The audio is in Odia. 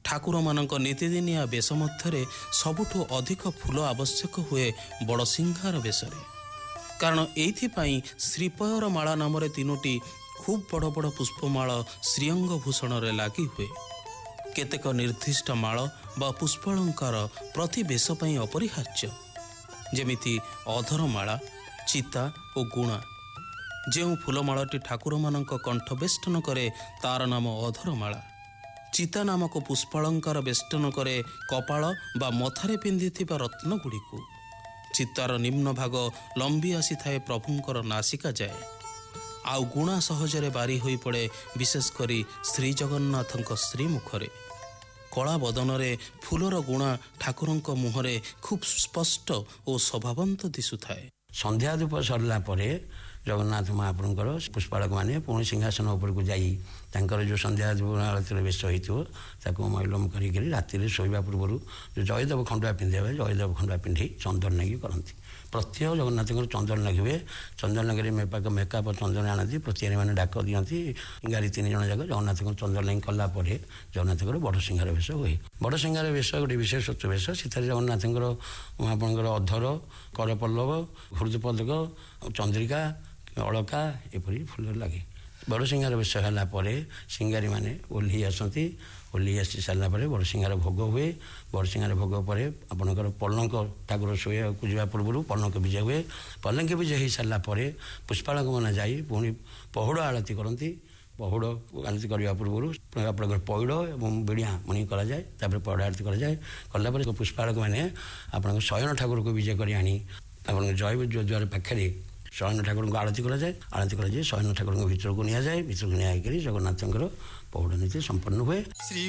ଠାକୁରମାନଙ୍କ ନୀତିଦିନିଆ ବେଶ ମଧ୍ୟରେ ସବୁଠୁ ଅଧିକ ଫୁଲ ଆବଶ୍ୟକ ହୁଏ ବଡ଼ସିଂହାର ବେଶରେ। କାରଣ ଏଇଥିପାଇଁ ଶ୍ରୀପୟର ମାଳା ନାମରେ 3ଟି ଖୁବ୍ ବଡ଼ ବଡ଼ ପୁଷ୍ପମାଳ ଶ୍ରୀଅଙ୍ଗ ଭୂଷଣରେ ଲାଗି ହୁଏ। କେତେକ ନିର୍ଦ୍ଦିଷ୍ଟ ମାଳ ବା ପୁଷ୍ପାଳଙ୍କାର ପ୍ରତି ବେଶ ପାଇଁ ଅପରିହାର୍ଯ୍ୟ, ଯେମିତି ଅଧରମାଳା, ଚିତା ଓ ଗୁଣା। ଯେଉଁ ଫୁଲମାଳଟି ଠାକୁରମାନଙ୍କ କଣ୍ଠ ବେଷ୍ଟନ କରେ ତାର ନାମ ଅଧରମାଳା। ଚିତା ନାମକ ପୁଷ୍ପାଳଙ୍କାର ବେଷ୍ଟନ କରେ କପାଳ ବା ମଥାରେ ପିନ୍ଧିଥିବା ରତ୍ନଗୁଡ଼ିକୁ। ଚିତାର ନିମ୍ନ ଭାଗ ଲମ୍ବି ଆସିଥାଏ ପ୍ରଭୁଙ୍କର ନାସିକା ଯାଏ। ଆଉ ଗୁଣା ସହଜରେ ବାରି ହୋଇପଡ଼େ ବିଶେଷ କରି ଶ୍ରୀଜଗନ୍ନାଥଙ୍କ ଶ୍ରୀମୁଖରେ। କଳା ବଦନରେ ଫୁଲର ଗୁଣା ଠାକୁରଙ୍କ ମୁହଁରେ ଖୁବ୍ ସ୍ପଷ୍ଟ ଓ ଶୋଭାବନ୍ତ ଦିଶୁଥାଏ। ସନ୍ଧ୍ୟା ଧୂପ ସରିଲା ପରେ ଜଗନ୍ନାଥ ମହାପ୍ରଭୁଙ୍କର ପୁଷ୍ପାଳକମାନେ ପୁଣି ସିଂହାସନ ଉପରକୁ ଯାଇ ତାଙ୍କର ଯେଉଁ ସନ୍ଧ୍ୟା ଧୂପ ଆଳତୀର ବେଶ ହୋଇଥିବ ତାକୁ ମୈଲମ କରିକିରି ରାତିରେ ଶୋଇବା ପୂର୍ବରୁ ଯେଉଁ ଜୟଦେବ ଖଣ୍ଡୁଆ ପିନ୍ଧିବେ, ଜୟଦେବ ଖଣ୍ଡୁଆ ପିନ୍ଧି ଚନ୍ଦନ ଲାଗି କରନ୍ତି। ପ୍ରତ୍ୟହ ଜଗନ୍ନାଥଙ୍କର ଚନ୍ଦନ ଲାଗି ହୁଏ। ଚନ୍ଦନ ଲାଗିରେ ମେକାପ ଚନ୍ଦନ ଆଣନ୍ତି। ପ୍ରତିହାରୀମାନେ ଡାକ ଦିଅନ୍ତି। ସିଙ୍ଗାରୀ 3 ଜଣ ଯାକ ଜଗନ୍ନାଥଙ୍କ ଚନ୍ଦନ ଲାଗି କଲା ପରେ ଜଗନ୍ନାଥଙ୍କର ବଡ଼ ସିଂହାର ବେଶ ହୁଏ। ବଡ଼ ସିଂହାର ବେଶ ଗୋଟେ ବିଶେଷତ୍ୱ ବେଶ। ସେଥିରେ ଜଗନ୍ନାଥଙ୍କର ଆପଣଙ୍କର ଅଧର, କରପଲ୍ଲବ, ହୃଦପଦକ, ଚନ୍ଦ୍ରିକା, ଅଳକା ଏପରି ଫୁଲ ଲାଗେ। ବଡ଼ ସିଂହାର ବେଶ ହେଲା ପରେ ସିଙ୍ଗାରୀମାନେ ଓହ୍ଲେଇ ଆସନ୍ତି। ଓହ୍ଲେଇ ଆସି ସାରିଲା ପରେ ବଡ଼ ସିଂହାର ଭୋଗ ହୁଏ। ବଡ଼ ସିଂହାର ଭୋଗ ପରେ ଆପଣଙ୍କର ପଲଙ୍କ ଠାକୁର ଶୋଇବାକୁ ଯିବା ପୂର୍ବରୁ ପଲଙ୍କ ବିଜେ ହୁଏ। ପଲଙ୍କ ବିଜେ ହୋଇସାରିଲା ପରେ ପୁଷ୍ପାଳକମାନେ ଯାଇ ପୁଣି ପହୁଡ଼ ଆଳତୀ କରନ୍ତି। ପହୁଡ଼ ଆଳତୀ କରିବା ପୂର୍ବରୁ ଆପଣଙ୍କର ପଇଡ଼ ଏବଂ ବିଡ଼ିଆ ମଣି କରାଯାଏ। ତାପରେ ପଇଡ଼ ଆଳତୀ କରାଯାଏ। କଲା ପରେ ପୁଷ୍ପାଳକମାନେ ଆପଣଙ୍କ ଶୟନ ଠାକୁରକୁ ବିଜେ କରି ଆଣି ଆପଣଙ୍କ ଜୟଦ୍ୱାର ପାଖରେ ଶୟନ ଠାକୁରଙ୍କୁ ଆଳତୀ କରାଯାଏ। ଆଳତୀ କରାଯାଇ ଶୟନ ଠାକୁରଙ୍କ ଭିତରକୁ ନିଆଯାଏ। ଭିତରକୁ ନିଆଯାଇକରି ଜଗନ୍ନାଥଙ୍କର ପହୁଡ଼ ନୀତି ସମ୍ପନ୍ନ ହୁଏ।